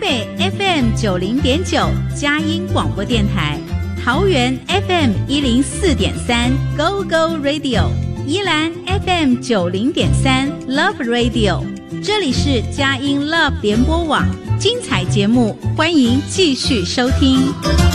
北 FM90.9 佳音广播电台，桃园 FM104.3 Go Go Radio， 宜兰 FM90.3 Love Radio。这里是佳音 Love 联播网，精彩节目，欢迎继续收听。